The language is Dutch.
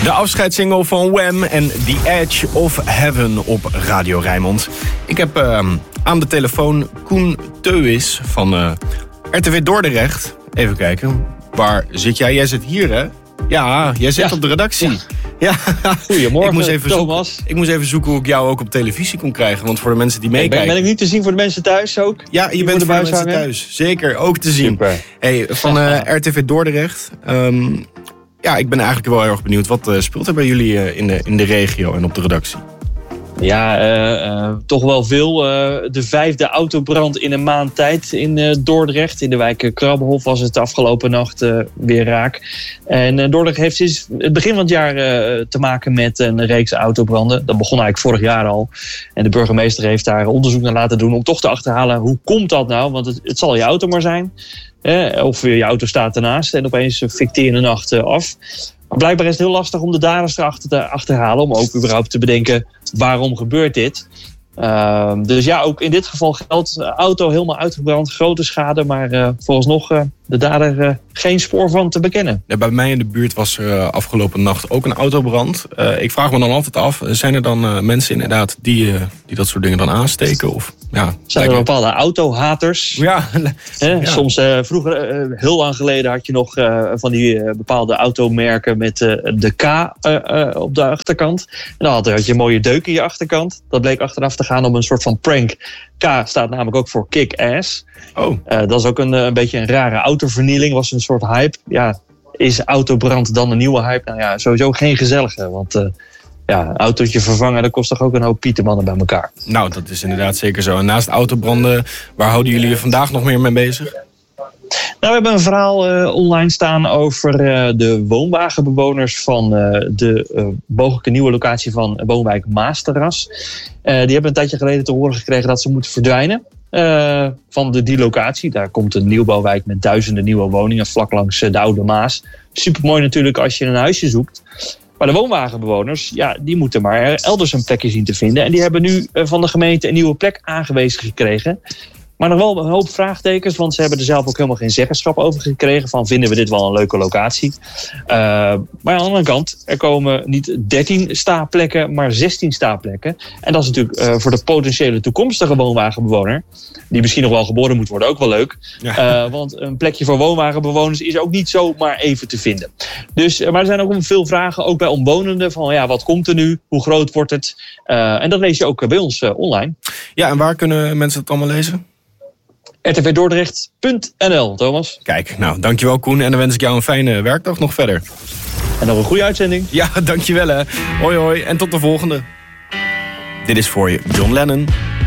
De afscheidssingle van Wham en The Edge of Heaven op Radio Rijnmond. Ik heb aan de telefoon Koen Teuwis van RTV Dordrecht. Even kijken, waar zit jij? Jij zit hier, hè? Ja, jij zit op de redactie. Ja. Goedemorgen, Thomas. Ik moest even zoeken hoe ik jou ook op televisie kon krijgen. Want voor de mensen die meekijken... Ben ik niet te zien voor de mensen thuis ook? Ja, je bent voor de mensen thuis. Zeker, ook te zien. Super. Hey, van RTV Dordrecht. Ja, ik ben eigenlijk wel heel erg benieuwd. Wat speelt er bij jullie in de regio en op de redactie? Ja, toch wel veel. De 5e autobrand in een maand tijd in Dordrecht. In de wijk Krabbenhof was het afgelopen nacht weer raak. En Dordrecht heeft sinds het begin van het jaar te maken met een reeks autobranden. Dat begon eigenlijk vorig jaar al. En de burgemeester heeft daar onderzoek naar laten doen om toch te achterhalen hoe komt dat nou? Want het zal je auto maar zijn. Of je auto staat ernaast en opeens fikt die in de nacht af. Maar blijkbaar is het heel lastig om de daders erachter te achterhalen. Om ook überhaupt te bedenken waarom gebeurt dit. Dus ja, ook in dit geval geldt. Auto helemaal uitgebrand, grote schade. Maar vooralsnog de dader geen spoor van te bekennen. Ja, bij mij in de buurt was er afgelopen nacht ook een autobrand. Ik vraag me dan altijd af, zijn er dan mensen inderdaad die dat soort dingen dan aansteken? Of, ja, zijn er bepaalde autohaters? Ja. Soms vroeger, heel lang geleden had je nog van die bepaalde automerken met de K op de achterkant. En dan had je een mooie deuk in je achterkant. Dat bleek achteraf te gaan om een soort van prank. K staat namelijk ook voor kick-ass. Oh. Dat is ook een beetje een rare autovernieling. Was een soort hype. Ja, is autobrand dan een nieuwe hype? Nou ja, sowieso geen gezellige. Want een autootje vervangen, dat kost toch ook een hoop pietermannen bij elkaar. Nou, dat is inderdaad zeker zo. En naast autobranden, waar houden jullie je vandaag nog meer mee bezig? Nou, we hebben een verhaal online staan over de woonwagenbewoners van de mogelijke nieuwe locatie van woonwijk Maasterras. Die hebben een tijdje geleden te horen gekregen dat ze moeten verdwijnen van die locatie. Daar komt een nieuwbouwwijk met duizenden nieuwe woningen vlak langs de Oude Maas. Supermooi natuurlijk als je een huisje zoekt. Maar de woonwagenbewoners, ja, die moeten maar elders een plekje zien te vinden. En die hebben nu van de gemeente een nieuwe plek aangewezen gekregen. Maar nog wel een hoop vraagtekens, want ze hebben er zelf ook helemaal geen zeggenschap over gekregen. Van vinden we dit wel een leuke locatie? Maar aan de andere kant, er komen niet 13 staplekken, maar 16 staplekken. En dat is natuurlijk voor de potentiële toekomstige woonwagenbewoner, die misschien nog wel geboren moet worden, ook wel leuk. Ja. Want een plekje voor woonwagenbewoners is ook niet zomaar even te vinden. Dus, maar er zijn ook veel vragen, ook bij omwonenden, van ja, wat komt er nu? Hoe groot wordt het? En dat lees je ook bij ons online. Ja, en waar kunnen mensen het allemaal lezen? rtvdordrecht.nl, Thomas. Kijk, nou, dankjewel Koen. En dan wens ik jou een fijne werkdag nog verder. En nog een goede uitzending. Ja, dankjewel hè. Hoi hoi en tot de volgende. Dit is voor je John Lennon.